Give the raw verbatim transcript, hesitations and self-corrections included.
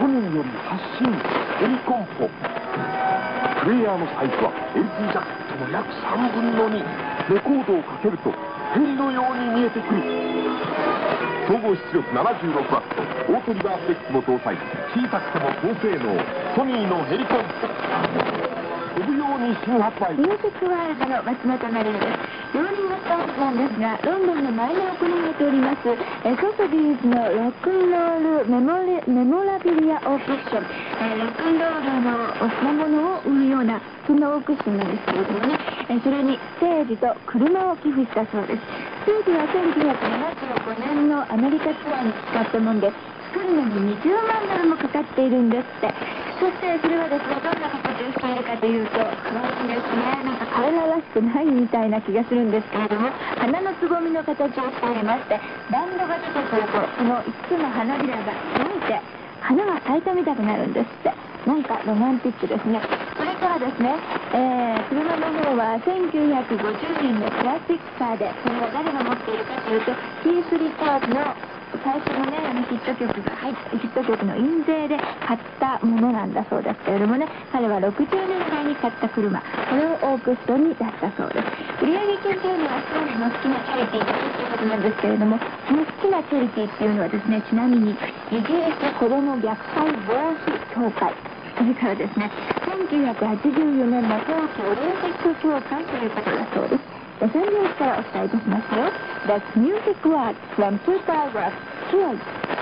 ソニーより発信ヘリコンポ。プレイヤーのサイズは エルティー ジャケットの約さんぶんのに。レコードをかけるとヘリのように見えてくる。総合出力 ななじゅうろくワット、オートリバースデッキも搭載。小さくても高性能、ソニーのヘリコンポ。飛ぶように新発売。 ミュージックワールドの松本まりなです。ローリングストーンズなんですが、ロンドンの前で行われておりますえソソビーズのロックンロールメモレメモラビリアオークッション、えロックンロールのお品物を売るようなそんなオークッションなんですけれどもね、えそれにステージと車を寄付したそうです。ステージはせんきゅうひゃくななじゅうごねんのアメリカツアーに使ったもんで、作るのににじゅうまんドルもかかっているんですって。そしてそれはですね、どんな形をしているかというと、可愛いですね。なんか彼ららしくないみたいな気がするんですけれども、花のつぼみの形をしておりまして、バンドが出てくるとそのいつつの花びらが開いて花が咲いたみたくなるんですって。なんかロマンティックですね。それからですね、えー、車の方はせんきゅうひゃくごじゅうねんのクラシックカーで、それは誰が持っているかというと、キース・リターズの最初のね、あのヒット曲が入ったヒット曲の印税で買ったものなんだそうですけれどもね、彼はろくじゅうねんだいに買った車、これをオークションに出したそうです。売上金というのはストーリーの好きなチャリティーということなんですけれども、その好きなチャリティーっていうのはですね、ちなみにイギリス子ども虐待防止協会、それからですね、せんきゅうひゃくはちじゅうよねんの冬季オリンピック協会ということだそうです。さんニュースからお伝えいたしましたよ。That's Music World from にせんじゅうに